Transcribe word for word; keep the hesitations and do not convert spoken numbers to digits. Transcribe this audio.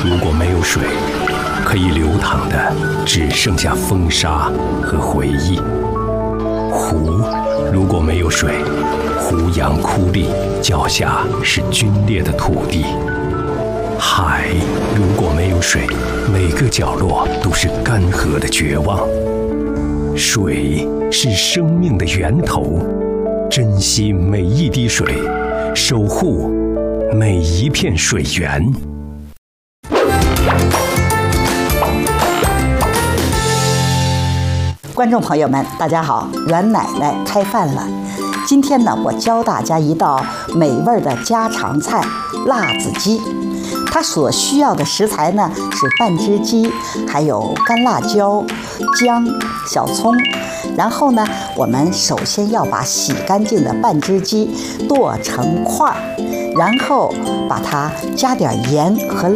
如果没有水，可以流淌的只剩下风沙和回忆。湖如果没有水，湖洋枯立，脚下是龟裂的土地。海如果没有水，每个角落都是干涸的绝望。水是生命的源头，珍惜每一滴水，守护每一片水源。 观众朋友们，大家好，阮奶奶开饭了。今天呢，我教大家一道美味的家常菜——辣子鸡。它所需要的食材呢是半只鸡，还有干辣椒、姜、小葱。然后呢，我们首先要把洗干净的半只鸡剁成块儿，然后把它加点盐和